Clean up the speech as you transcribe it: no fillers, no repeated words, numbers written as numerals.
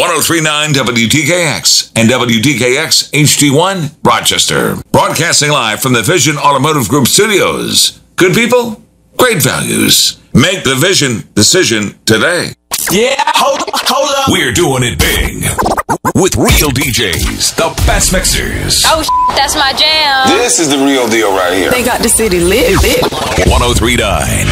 1039 WDKX and WDKX HD1 Rochester. Broadcasting live from the Vision Automotive Group studios. Good people, great values. Make the Vision decision today. Yeah, hold up. We're doing it big with real DJs, the best mixers. Oh, that's my jam. This is the real deal right here. They got the city lit. 1039